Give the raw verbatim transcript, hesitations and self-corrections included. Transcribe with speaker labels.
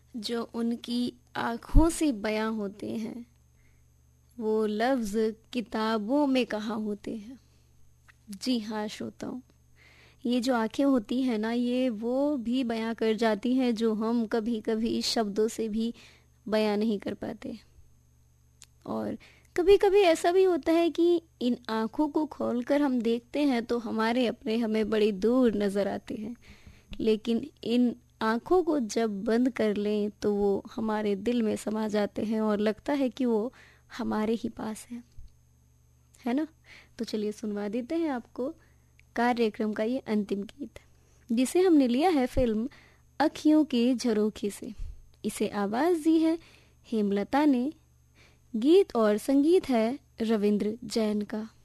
Speaker 1: जो उनकी आँखों से बयां होते हैं, वो लफ्ज़ किताबों में कहाँ होते हैं। जी हाँ श्रोताओं, ये जो आँखें होती हैं ना, ये वो भी बयां कर जाती हैं जो हम कभी कभी शब्दों से भी बयां नहीं कर पाते। और कभी कभी ऐसा भी होता है कि इन आँखों को खोलकर हम देखते हैं तो हमारे अपने हमें बड़ी दूर नज़र आते हैं, लेकिन इन आँखों को जब बंद कर लें तो वो हमारे दिल में समा जाते हैं और लगता है कि वो हमारे ही पास है है ना। तो चलिए सुनवा देते हैं आपको कार्यक्रम का ये अंतिम गीत, जिसे हमने लिया है फिल्म अखियों के झरोखे से। इसे आवाज़ दी है हेमलता ने। गीत और संगीत है रविंद्र जैन का।